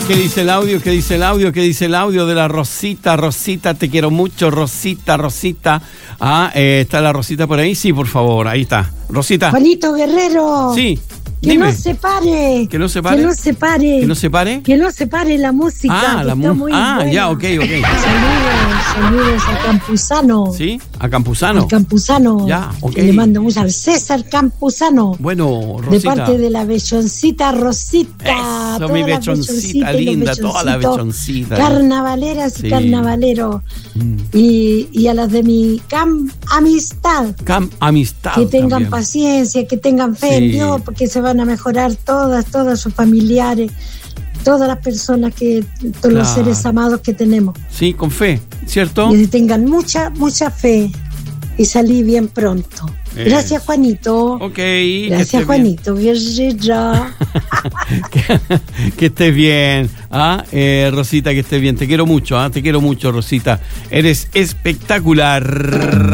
¿Qué dice el audio? ¿Qué dice el audio? ¿Qué dice el audio de la Rosita? Rosita, te quiero mucho, Rosita, Rosita. ¿Está la Rosita por ahí? Sí, por favor, ahí está. Rosita. Juanito Guerrero. Sí. Que Dime. no se pare. ¿Que no se pare? Que no se pare. ¿Que no se pare? Que no se pare la música. La música. ya, ok. Saludos a Campuzano. ¿Sí? ¿A Campuzano? Al Campuzano. Ya, ok. Que le mando mucho al César Campuzano. Bueno, Rosita. De parte de la bechoncita Rosita. Eso, mi bechoncita linda, toda la bechoncita. Carnavaleras y carnavaleros. Y a las de mi amistad. Amistad. Que tengan también. paciencia, que tengan fe en Dios, porque se van a mejorar todas sus familiares, todas las personas todos los seres amados que tenemos. Sí, con fe, ¿cierto? Y que tengan mucha fe y salí bien pronto. Gracias, Juanito. Ok. Gracias, Juanito. Que estés bien. Rosita, que estés bien. Te quiero mucho, Rosita. Eres espectacular.